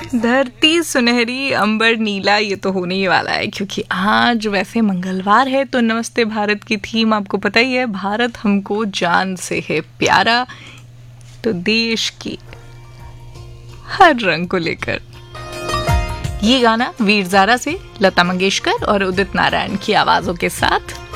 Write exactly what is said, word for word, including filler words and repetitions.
धरती सुनहरी अंबर नीला, ये तो होने ही वाला है क्योंकि आज वैसे मंगलवार है। तो नमस्ते भारत की थीम आपको पता ही है, भारत हमको जान से है प्यारा। तो देश की हर रंग को लेकर ये गाना वीर ज़ारा से लता मंगेशकर और उदित नारायण की आवाजों के साथ